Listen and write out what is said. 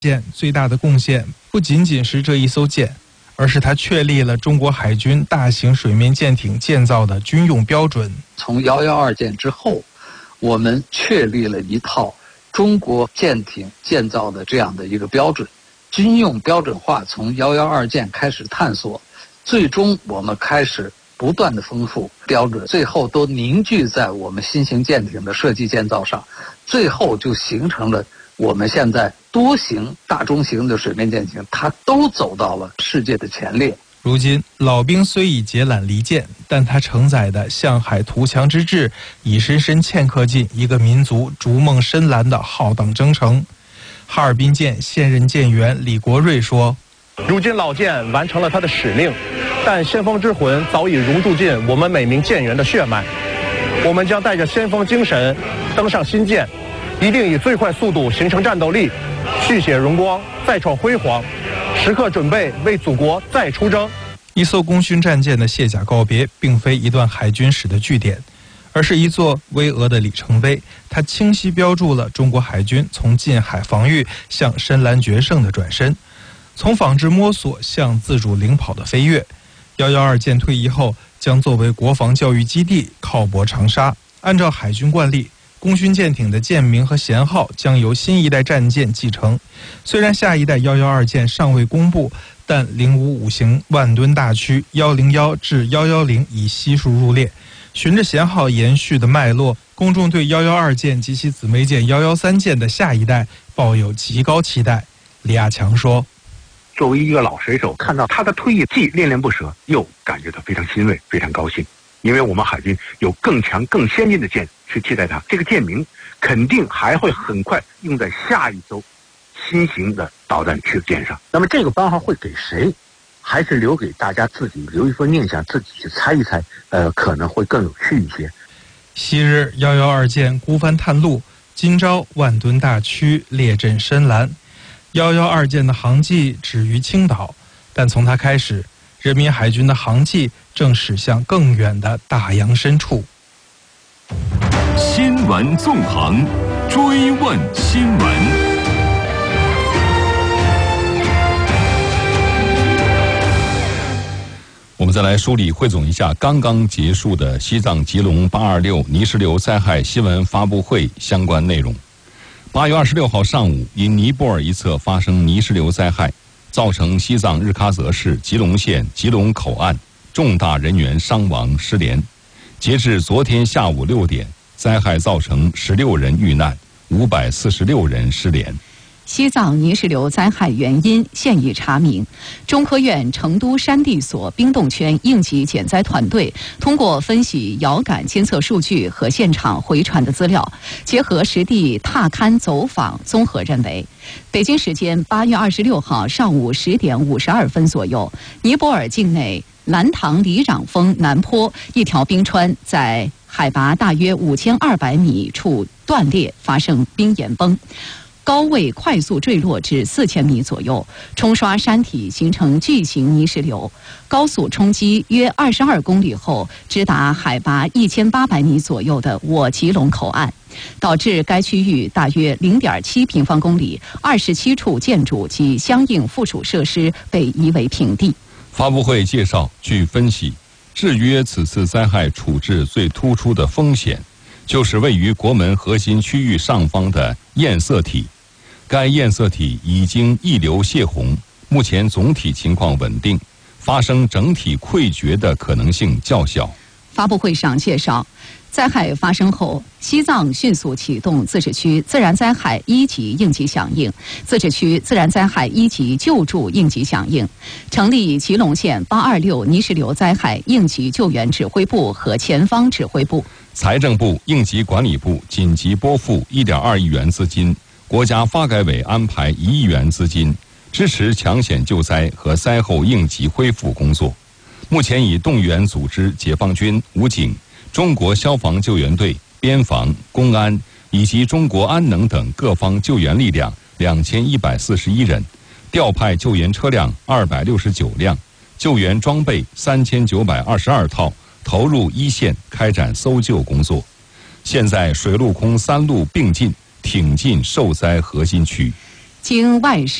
舰最大的贡献不仅仅是这一艘舰，而是它确立了中国海军大型水面舰艇建造的军用标准。 从112舰之后，我们确立了一套中国舰艇建造的这样的一个标准，军用标准化从112舰开始探索，最终我们开始不断的丰富标准，最后都凝聚在我们新型舰艇的设计建造上，最后就形成了我们现在多型、大中型的水面舰艇，它都走到了世界的前列。 如今，老兵虽已解缆离舰，但它承载的向海图强之志，已深深嵌刻进一个民族逐梦深蓝的浩荡征程。哈尔滨舰现任舰员李国瑞说：“ 如今老舰完成了它的使命，但先锋之魂早已融入进我们每名舰员的血脉。我们将带着先锋精神登上新舰，一定以最快速度形成战斗力，续写荣光，再创辉煌，时刻准备为祖国再出征。” 一艘功勋战舰的卸甲告别，并非一段海军史的据点，而是一座巍峨的里程碑。它清晰标注了中国海军从近海防御向深蓝决胜的转身，从仿制摸索向自主领跑的飞跃。112舰退役后，将作为国防教育基地靠泊长沙。按照海军惯例，功勋舰艇的舰名和舷号将由新一代战舰继承。虽然下一代112舰尚未公布，但055型万吨大驱101至110已悉数入列。循着舷号延续的脉络，公众对112舰及其姊妹舰113舰的下一代抱有极高期待。李亚强说：“ 作为一个老水手，看到他的退役，既恋恋不舍，又感觉到非常欣慰，非常高兴。因为我们海军有更强、更先进的舰去替代它，这个舰名肯定还会很快用在下一艘新型的导弹驱逐舰上。那么这个番号会给谁？还是留给大家自己留一份念想，自己去猜一猜，可能会更有趣一些。” 昔日112舰孤帆探路，今朝万吨大驱列阵深蓝。112舰的航迹止于青岛，但从它开始，人民海军的航迹正驶向更远的大洋深处。 新闻纵横，追问新闻。我们再来梳理汇总一下刚刚结束的西藏吉隆826泥石流灾害新闻发布会相关内容。8月26号上午，因尼泊尔一侧发生泥石流灾害，造成西藏日喀则市吉隆县吉隆口岸重大人员伤亡失联。截至昨天下午6点，灾害造成16人遇难，546人失联。 西藏泥石流灾害原因现已查明。中科院成都山地所冰冻圈应急减灾团队通过分析遥感监测数据和现场回传的资料，结合实地踏勘走访，综合认为，北京时间8月26号上午10点52分左右，尼泊尔境内兰唐里壤峰南坡一条冰川在海拔大约5200米处断裂，发生冰岩崩，高位快速坠落至4000米左右，冲刷山体形成巨型泥石流，高速冲击约22公里后，直达海拔1800米左右的我吉隆口岸，导致该区域大约0.7平方公里27处建筑及相应附属设施被夷为平地。 发布会介绍，据分析，制约此次灾害处置最突出的风险，就是位于国门核心区域上方的堰塞体。该堰塞体已经溢流泄洪，目前总体情况稳定，发生整体溃决的可能性较小。 发布会上介绍，灾害发生后，西藏迅速启动自治区自然灾害1级应急响应、自治区自然灾害1级救助应急响应，成立吉隆县826泥石流灾害应急救援指挥部和前方指挥部。 财政部、应急管理部紧急拨付1.2亿元资金，国家发改委安排1亿元资金，支持抢险救灾和灾后应急恢复工作。目前已动员组织解放军、武警、中国消防救援队、边防、公安以及中国安能等各方救援力量2141人，调派救援车辆269辆，救援装备3922套，投入一线开展搜救工作。现在水陆空3路并进，挺进受灾核心区。 经外事